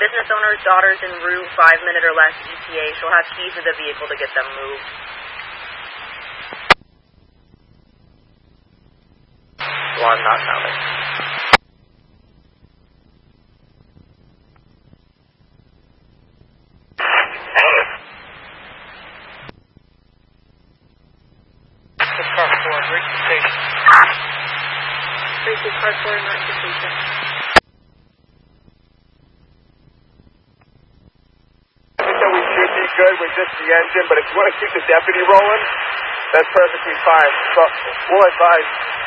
business owner's daughter's en route, 5 minute or less ETA. She'll have keys to the vehicle to get them moved. One not sounding. Car 4, break the station. Break the car 4 and the station. I think that we should be good with just the engine, but if you want to keep the deputy rolling, that's perfectly fine. So we'll advise